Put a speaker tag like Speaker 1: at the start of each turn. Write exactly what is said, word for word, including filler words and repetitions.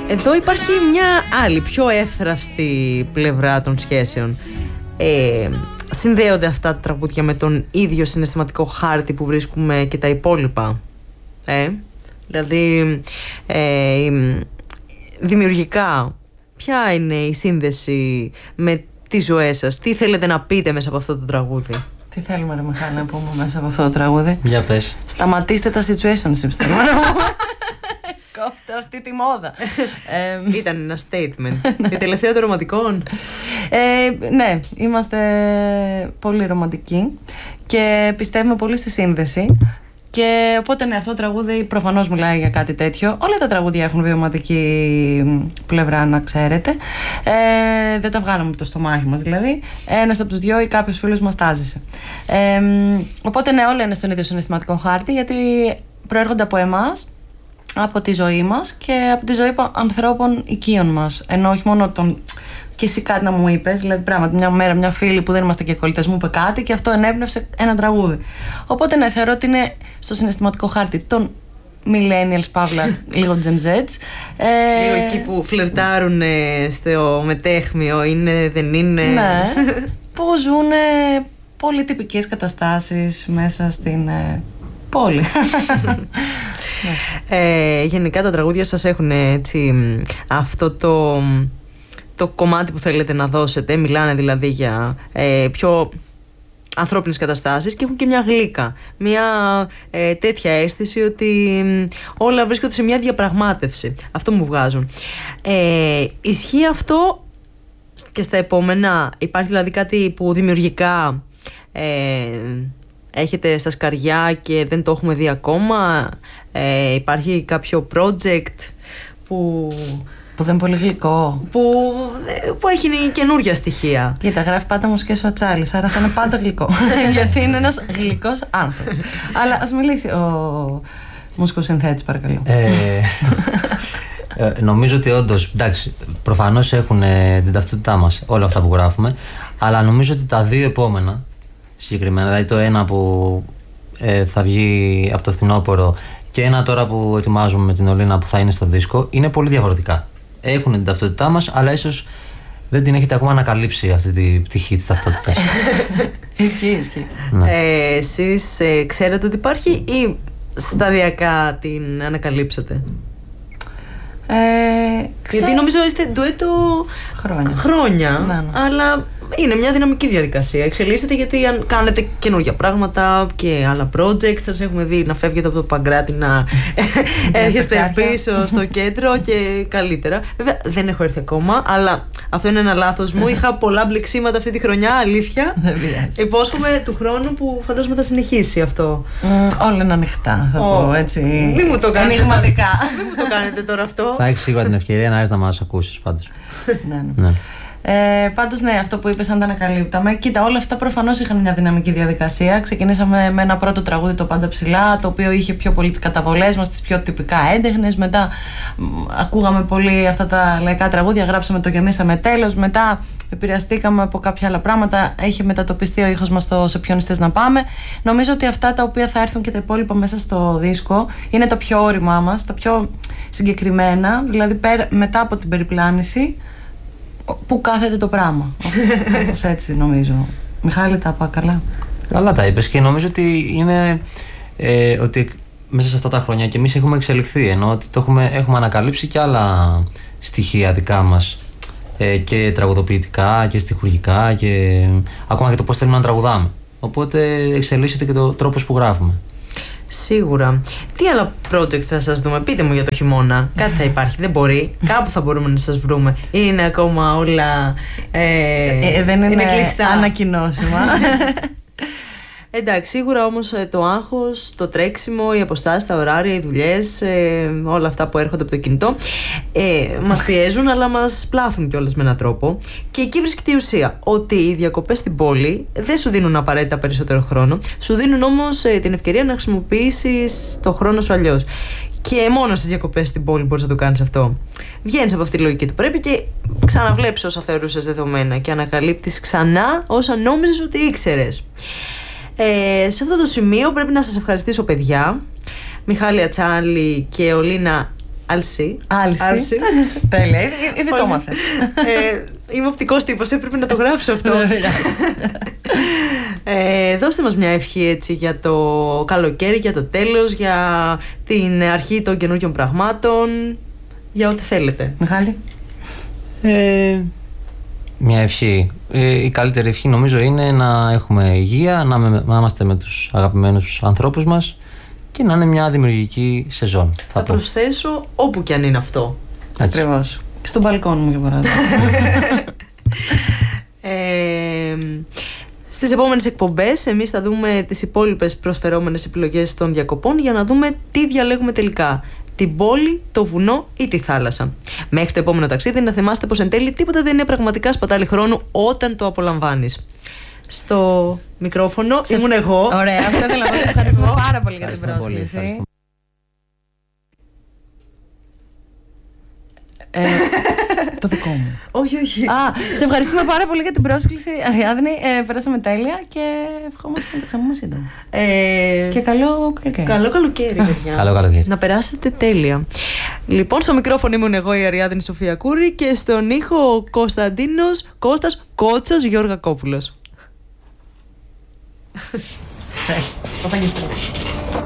Speaker 1: Εδώ υπάρχει μια άλλη, πιο εύθραστη πλευρά των σχέσεων. Ε, συνδέονται αυτά τα τραγούδια με τον ίδιο συναισθηματικό χάρτη που βρίσκουμε και τα υπόλοιπα. Ε, δηλαδή, ε, δημιουργικά, ποια είναι η σύνδεση με τις ζωές σας? Τι θέλετε να πείτε μέσα από αυτό το τραγούδι?
Speaker 2: Τι θέλουμε, ρε Μιχάλη, να πούμε μέσα από αυτό το τραγούδι?
Speaker 3: Για πες.
Speaker 2: Σταματήστε τα situationships, θέλουμε να πούμε. Κόφτε αυτή τη μόδα.
Speaker 1: ε, Ήταν ένα statement. Η τελευταία των ρομαντικών.
Speaker 2: ε, Ναι, είμαστε πολύ ρομαντικοί και πιστεύουμε πολύ στη σύνδεση. Και οπότε ναι, αυτό το τραγούδι προφανώς μιλάει για κάτι τέτοιο. Όλα τα τραγούδια έχουν βιωματική πλευρά, να ξέρετε. Ε, δεν τα βγάλαμε από το στομάχι μας, δηλαδή. Ένας από τους δυο ή κάποιος φίλος μας τάζησε. Ε, οπότε ναι, όλα είναι στον ίδιο συναισθηματικό χάρτη, γιατί προέρχονται από εμάς, από τη ζωή μας και από τη ζωή ανθρώπων οικείων μας. Ενώ όχι μόνο τον. Και εσύ κάτι να μου είπες, δηλαδή πράγματι μια μέρα μια φίλη που δεν είμαστε και κολλητές μου είπε κάτι και αυτό ενέπνευσε ένα τραγούδι. Οπότε ναι, θεωρώ ότι είναι στο συναισθηματικό χάρτη των millennials, παύλα, λίγο Gen Z.
Speaker 1: Ε, λίγο εκεί που φλερτάρουν στο μετέχμιο, είναι, δεν είναι.
Speaker 2: Ναι, που ζουν πολύ τυπικές καταστάσεις μέσα στην ε, πόλη.
Speaker 1: ε, γενικά τα τραγούδια σας έχουν έτσι αυτό το... το κομμάτι που θέλετε να δώσετε, μιλάνε δηλαδή για ε, πιο ανθρώπινες καταστάσεις και έχουν και μια γλύκα, μια ε, τέτοια αίσθηση ότι όλα βρίσκονται σε μια διαπραγμάτευση. Αυτό μου βγάζουν. Ε, ισχύει αυτό και στα επόμενα? Υπάρχει δηλαδή κάτι που δημιουργικά ε, έχετε στα σκαριά και δεν το έχουμε δει ακόμα? Ε, υπάρχει κάποιο project που...
Speaker 2: Που δεν είναι πολύ γλυκό.
Speaker 1: Που, που έχει καινούργια στοιχεία.
Speaker 2: Κοίτα, γράφει πάντα μουσικές ο Ατσάλης, άρα θα είναι πάντα γλυκό. Γιατί είναι ένας γλυκός άνθρωπος. Αλλά ας μιλήσει ο μουσικός συνθέτης, παρακαλώ.
Speaker 3: Ε, ε, νομίζω ότι όντως, εντάξει, προφανώς έχουν ε, την ταυτότητά μας όλα αυτά που γράφουμε, αλλά νομίζω ότι τα δύο επόμενα συγκεκριμένα, δηλαδή το ένα που ε, θα βγει από το φθινόπωρο και ένα τώρα που ετοιμάζουμε με την Ολίνα που θα είναι στο δίσκο, είναι πολύ διαφορετικά. Έχουν την ταυτότητά μας, αλλά ίσως δεν την έχετε ακόμα ανακαλύψει αυτή τη πτυχή της ταυτότητας.
Speaker 2: Ισχύει, ισχύει.
Speaker 3: Ναι.
Speaker 1: Ε, εσείς ε, ξέρετε ότι υπάρχει ή σταδιακά την ανακαλύψατε?
Speaker 2: Ε, ξέ...
Speaker 1: Γιατί νομίζω είστε ντουέτο
Speaker 2: χρόνια,
Speaker 1: χρόνια
Speaker 2: ναι, ναι.
Speaker 1: Αλλά είναι μια δυναμική διαδικασία. Εξελίσσεται γιατί αν κάνετε καινούργια πράγματα και άλλα project, θα σας έχουμε δει να φεύγετε από το Παγκράτη, να έρχεστε πίσω στο κέντρο και καλύτερα. Βέβαια δεν έχω έρθει ακόμα, αλλά αυτό είναι ένα λάθος μου. Είχα πολλά μπλεξίματα αυτή τη χρονιά, αλήθεια. Υπόσχομαι του χρόνου που φαντάζομαι θα συνεχίσει αυτό.
Speaker 2: Mm, όλα είναι ανοιχτά, θα oh. πω έτσι.
Speaker 1: Μην μου το κάνετε.
Speaker 2: Ενηγματικά.
Speaker 1: Μην μου το κάνετε τώρα αυτό.
Speaker 3: Θα έχεις σίγουρα την ευκαιρία να έρθεις να μας ακούσεις πάντως.
Speaker 2: Ναι, ναι. Ε, πάντως ναι, αυτό που είπες, αν τα ανακαλύπταμε. Κοίτα, όλα αυτά προφανώς είχαν μια δυναμική διαδικασία. Ξεκινήσαμε με ένα πρώτο τραγούδι, το Πάντα Ψηλά, το οποίο είχε πιο πολύ τις καταβολές μας, τις πιο τυπικά έντεχνες. Μετά μ, ακούγαμε πολύ αυτά τα λαϊκά τραγούδια, γράψαμε το Γεμίσαμε τέλος. Μετά επηρεαστήκαμε από κάποια άλλα πράγματα. Έχει μετατοπιστεί ο ήχος μας στο Σε ποιον θες να πάμε. Νομίζω ότι αυτά τα οποία θα έρθουν και τα υπόλοιπα μέσα στο δίσκο είναι τα πιο όριμά μας, τα πιο συγκεκριμένα. Δηλαδή πέρα, μετά από την περιπλάνηση, πού κάθεται το πράγμα. Όπως έτσι νομίζω. Μιχάλη, τα είπα καλά?
Speaker 3: Καλά τα είπες και νομίζω ότι είναι ε, ότι μέσα σε αυτά τα χρόνια και εμείς έχουμε εξελιχθεί, ενώ ότι το έχουμε, έχουμε ανακαλύψει και άλλα στοιχεία δικά μας ε, και τραγουδοποιητικά και στιχουργικά και ακόμα και το πώς θέλουμε να τραγουδάμε. Οπότε εξελίσσεται και το τρόπος που γράφουμε.
Speaker 1: Σίγουρα. Τι άλλα project θα σας δούμε? Πείτε μου για το χειμώνα. Κάτι θα υπάρχει, δεν μπορεί. Κάπου θα μπορούμε να σας βρούμε. Είναι ακόμα όλα ε,
Speaker 2: ε, δεν είναι,
Speaker 1: είναι κλειστά,
Speaker 2: ανακοινώσιμα.
Speaker 1: Εντάξει, σίγουρα όμως το άγχος, το τρέξιμο, οι αποστάσεις, τα ωράρια, οι δουλειές, ε, όλα αυτά που έρχονται από το κινητό ε, μας πιέζουν, αλλά μας πλάθουν κιόλας με έναν τρόπο. Και εκεί βρίσκεται η ουσία. Ότι οι διακοπές στην πόλη δεν σου δίνουν απαραίτητα περισσότερο χρόνο, σου δίνουν όμως ε, την ευκαιρία να χρησιμοποιήσεις το χρόνο σου αλλιώς. Και μόνο στις διακοπές στην πόλη μπορείς να το κάνεις αυτό. Βγαίνεις από αυτή τη λογική του πρέπει και ξαναβλέπεις όσα θεωρούσες δεδομένα και ανακαλύπτεις ξανά όσα νόμιζες ότι ήξερες. Ε, σε αυτό το σημείο πρέπει να σας ευχαριστήσω, παιδιά. Μιχάλη Ατσάλη και Ολίνα Άλση.
Speaker 2: Άλση. Τέλεια, ήδη το μάθες.
Speaker 1: ε, Είμαι οπτικός τύπος, έπρεπε να το γράψω αυτό. ε, Δώστε μας μια ευχή έτσι για το καλοκαίρι, για το τέλος, για την αρχή των καινούργιων πραγμάτων, για ό,τι θέλετε.
Speaker 2: Μιχάλη.
Speaker 3: Ε, μια ευχή. Ε, η καλύτερη ευχή νομίζω είναι να έχουμε υγεία, να, με, να είμαστε με τους αγαπημένους ανθρώπους μας και να είναι μια δημιουργική σεζόν. Θα,
Speaker 1: θα προσθέσω όπου κι αν είναι αυτό.
Speaker 2: Ακριβώς. Και στο μπαλκόν μου για παράδειγμα.
Speaker 1: ε, Στις επόμενες εκπομπές εμείς θα δούμε τις υπόλοιπες προσφερόμενες επιλογές των διακοπών για να δούμε τι διαλέγουμε τελικά. Την πόλη, το βουνό ή τη θάλασσα. Μέχρι το επόμενο ταξίδι να θυμάστε πως εν τέλει τίποτα δεν είναι πραγματικά σπατάλη χρόνου όταν το απολαμβάνεις. Στο μικρόφωνο σε... ήμουν εγώ.
Speaker 2: Ωραία, αυτό ήθελα να πω. Ευχαριστούμε πάρα πολύ για την πρόσκληση. Ε, το δικό μου.
Speaker 1: Όχι, όχι.
Speaker 2: Α, σε ευχαριστούμε πάρα πολύ για την πρόσκληση, Αριάδνη. Ε, περάσαμε τέλεια και ευχόμαστε να τα ξαναπούμε σύντομα. Ε, και καλό καλοκαίρι.
Speaker 1: Καλό καλοκαίρι, παιδιά.
Speaker 3: Καλό καλοκαίρι.
Speaker 1: Να περάσετε τέλεια. Λοιπόν, στο μικρόφωνο ήμουν εγώ, η Αριάδνη Σοφία Κούρη, και στον ήχο ο Κωνσταντίνος Κώστας Κότσας Γιώργακόπουλος.